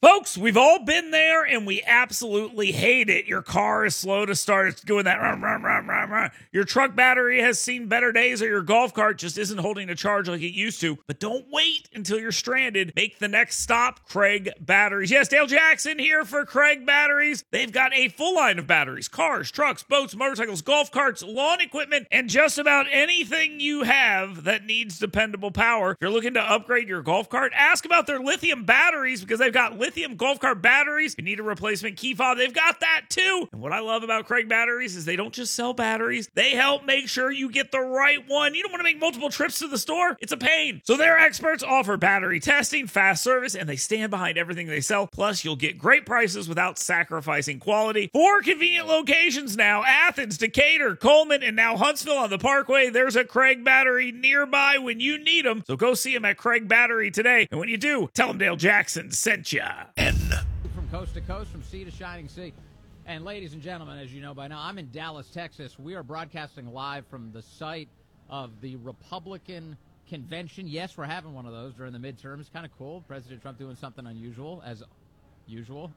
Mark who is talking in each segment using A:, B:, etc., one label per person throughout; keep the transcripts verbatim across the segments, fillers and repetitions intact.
A: Folks, we've all been there and we absolutely hate it. Your car is slow to start. It's doing that. Rah, rah, rah, rah, rah. Your truck battery has seen better days, or your golf cart just isn't holding a charge like it used to. But don't wait until you're stranded. Make the next stop Craig Batteries. Yes, Dale Jackson here for Craig Batteries. They've got a full line of batteries, cars, trucks, boats, motorcycles, golf carts, lawn equipment, and just about anything you have that needs dependable power. If you're looking to upgrade your golf cart, ask about their lithium batteries, because they've got lithium golf cart batteries. If you need a replacement key fob, they've got that too. And what I love about Craig Batteries is they don't just sell batteries, they help make sure you get the right one. You don't want to make multiple trips to the store, it's a pain. So their experts offer battery testing, fast service, and they stand behind everything they sell. Plus, you'll get great prices without sacrificing quality. Four convenient locations now: Athens, Decatur, Coleman, and now Huntsville on the Parkway. There's a Craig Battery nearby when you need them. So go see them at Craig Battery today. And when you do, tell them Dale Jackson sent ya. N.
B: From coast to coast, from sea to shining sea. And ladies and gentlemen, as you know by now, I'm in Dallas, Texas. We are broadcasting live from the site of the Republican convention. Yes, we're having one of those during the midterms. Kind of cool. President Trump doing something unusual, as usual.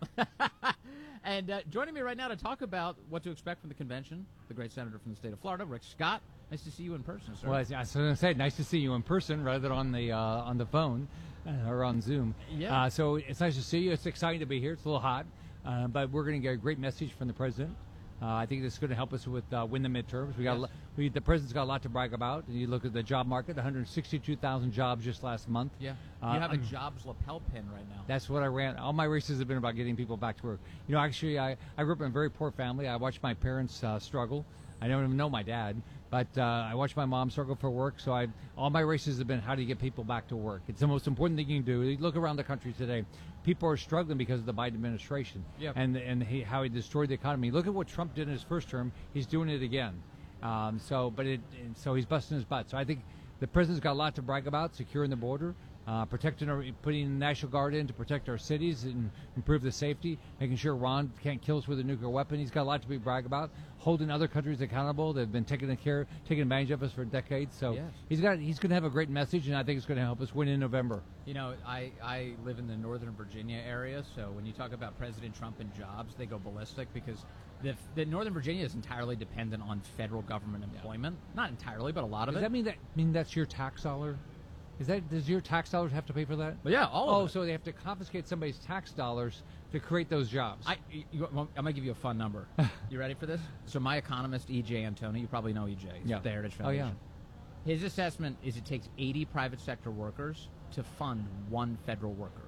B: And uh, joining me right now to talk about what to expect from the convention, the great senator from the state of Florida, Rick Scott. Nice to see you in person, sir.
C: Well, I was going to say, nice to see you in person rather than on the uh, on the phone uh, or on Zoom.
B: Yeah.
C: Uh, so it's nice to see you. It's exciting to be here. It's a little hot, uh, but we're going to get a great message from the president. Uh, I think this is going to help us with uh, win the midterms. We got
B: Yes.
C: we, the president's got a lot to brag about. And you look at the job market, one hundred sixty-two thousand jobs just last month.
B: Yeah.
C: Uh,
B: You have a
C: I'm-
B: jobs lapel pin right now.
C: That's what I ran. All my races have been about getting people back to work. You know, actually, I, I grew up in a very poor family. I watched my parents uh, struggle. I don't even know my dad, but uh, I watched my mom struggle for work. So I, all my races have been how do you get people back to work? It's the most important thing you can do. You look around the country today, people are struggling because of the Biden administration
B: Yep.
C: and and he, how he destroyed the economy. Look at what Trump did in his first term. He's doing it again. Um, so, but it, and so he's busting his butt. So I think the president's got a lot to brag about: securing the border, uh, protecting our, putting the National Guard in to protect our cities and improve the safety, making sure Iran can't kill us with a nuclear weapon. He's got a lot to be brag about. Holding other countries accountable. They've been taking care, taking advantage of us for decades. So
B: Yes.
C: he's got, he's going to have a great message, and I think it's going to help us win in November.
B: You know, I, I live in the Northern Virginia area, so when you talk about President Trump and jobs, they go ballistic because the, the Northern Virginia is entirely dependent on federal government employment. Not entirely, but a lot of
C: Does
B: it.
C: that mean that mean that's your tax dollar? Is that does your tax dollars have to pay for that?
B: But yeah, all
C: Oh,
B: of it.
C: so they have to confiscate somebody's tax dollars to create those jobs.
B: I, you, you- I'm going to give you a fun number. You ready for this? So my economist, E J Antoni, you probably know E J. He's
C: Yeah.
B: with the Heritage
C: Oh, yeah.
B: Foundation. His assessment is it takes eighty private sector workers to fund one federal worker.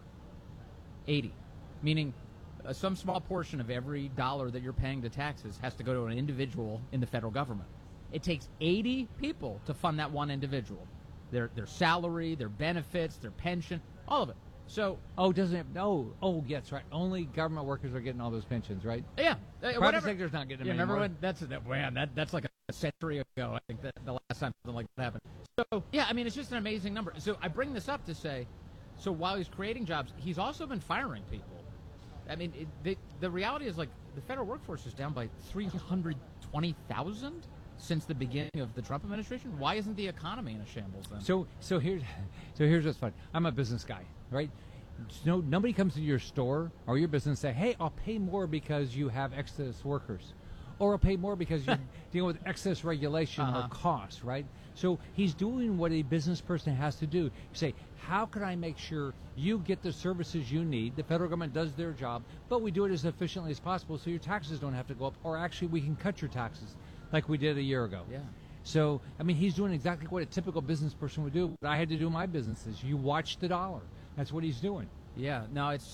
B: eighty. Meaning uh, some small portion of every dollar that you're paying to taxes has to go to an individual in the federal government. It takes eighty people to fund that one individual. Their their salary, their benefits, their pension, all of it. So,
C: oh, doesn't it? No. Oh, yes, right. Only government workers are getting all those pensions, right?
B: yeah. uh,
C: Private
B: whatever.
C: sector's not getting them
B: Yeah, remember
C: anymore.
B: when that's that man that that's like a century ago. I think that the last time something like that happened. So yeah, I mean it's just an amazing number. So I bring this up to say, so while he's creating jobs, he's also been firing people. I mean, it, the the reality is like the federal workforce is down by three hundred twenty thousand since the beginning of the Trump administration. Why isn't the economy in a shambles then?
C: So, so here's, so here's what's fun. I'm a business guy, right? No, nobody comes to your store or your business and say, "Hey, I'll pay more because you have excess workers," or "I'll pay more because you're dealing with excess regulation
B: Uh-huh.
C: or costs," right? So he's doing what a business person has to do. You say, "How can I make sure you get the services you need? The federal government does their job, but we do it as efficiently as possible, so your taxes don't have to go up, or actually we can cut your taxes, like we did a year ago."
B: Yeah.
C: So, I mean, he's doing exactly what a typical business person would do. What I had to do in my businesses. You watch the dollar. That's what he's doing.
B: Yeah, no, it's